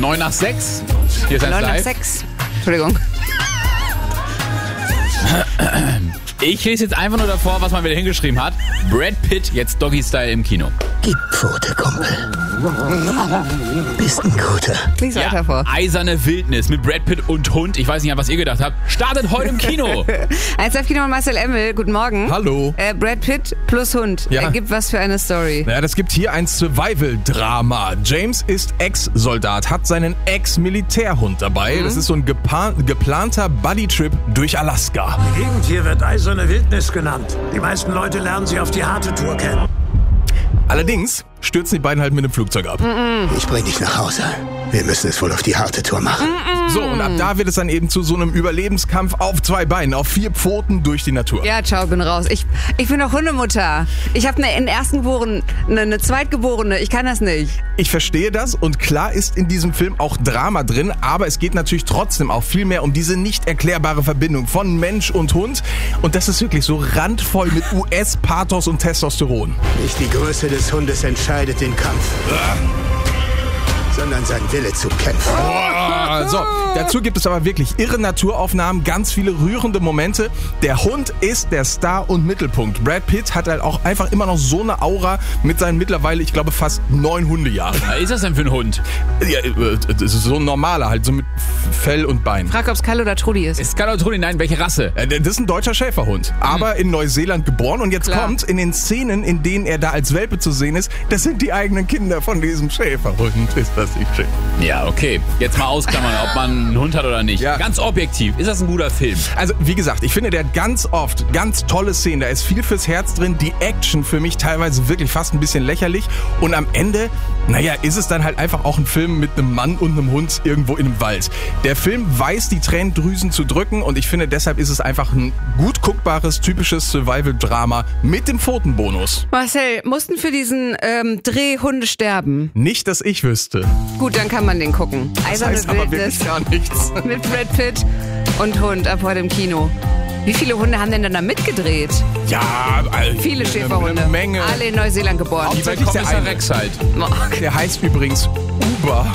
9 nach 6. Hier ist 1 9 nach live. 6. Entschuldigung. Ich lese jetzt einfach nur davor, was man wieder hingeschrieben hat. Brad Pitt jetzt Doggy-Style im Kino. Gib Pfote, Kumpel. Bist ein Guter. Lies weiter vor. Eiserne Wildnis mit Brad Pitt und Hund. Ich weiß nicht, an was ihr gedacht habt. Startet heute im Kino. 1 live Kino und Marcel Emmel. Guten Morgen. Hallo. Brad Pitt plus Hund. Ja. Gibt was für eine Story. Ja, das gibt hier ein Survival-Drama. James ist Ex-Soldat, hat seinen Ex-Militärhund dabei. Das ist so ein geplanter Buddy-Trip durch Alaska. Die Gegend hier wird eiserne Wildnis genannt. Die meisten Leute lernen sie auf die harte Tour kennen. Allerdings stürzen die beiden halt mit dem Flugzeug ab. Ich bring dich nach Hause. Wir müssen es wohl auf die harte Tour machen. So, und ab da wird es dann eben zu so einem Überlebenskampf auf 2 Beinen, auf 4 Pfoten durch die Natur. Ja, ciao, bin raus. Ich bin doch Hundemutter. Ich habe einen Erstgeborenen, eine Zweitgeborene. Ich kann das nicht. Ich verstehe das und klar ist in diesem Film auch Drama drin, aber es geht natürlich trotzdem auch viel mehr um diese nicht erklärbare Verbindung von Mensch und Hund. Und das ist wirklich so randvoll mit US-Pathos und Testosteron. Nicht die Größe des Hundes entscheidet den Kampf, sondern sein Wille zu kämpfen. So, dazu gibt es aber wirklich irre Naturaufnahmen, ganz viele rührende Momente. Der Hund ist der Star und Mittelpunkt. Brad Pitt hat halt auch einfach immer noch so eine Aura mit seinen mittlerweile, ich glaube, fast 9 Hundejahren. Was ist das denn für ein Hund? Ja, das ist so ein normaler, halt so mit Fell und Bein. Frag, ob es Kalle oder Trudi ist. Ist Skalatroni? Nein, welche Rasse? Das ist ein deutscher Schäferhund, aber in Neuseeland geboren. Und jetzt Klar. kommt in den Szenen, in denen er da als Welpe zu sehen ist, das sind die eigenen Kinder von diesem Schäferhund. Ist das nicht schön? Ja, okay. Jetzt mal ausklammern, ob man einen Hund hat oder nicht. Ja. Ganz objektiv, ist das ein guter Film? Also, wie gesagt, ich finde, der hat ganz oft ganz tolle Szenen. Da ist viel fürs Herz drin. Die Action für mich teilweise wirklich fast ein bisschen lächerlich. Und am Ende, naja, ist es dann halt einfach auch ein Film mit einem Mann und einem Hund irgendwo in einem Wald. Der Film weiß, die Tränendrüsen zu drücken. Und ich finde, deshalb ist es einfach ein gut guckbares, typisches Survival-Drama mit dem Pfotenbonus. Marcel, mussten für diesen Dreh Hunde sterben? Nicht, dass ich wüsste. Gut, dann kann man den gucken. Das Eiserne heißt aber Wildnis wirklich gar nichts. mit Brad Pitt und Hund ab heute im Kino. Wie viele Hunde haben denn dann da mitgedreht? Ja, Viele Schäferhunde. Eine Menge. Alle in Neuseeland geboren. Wie bei Hauptsächlich der Kommissar eine. Rex halt. Der heißt übrigens Uber.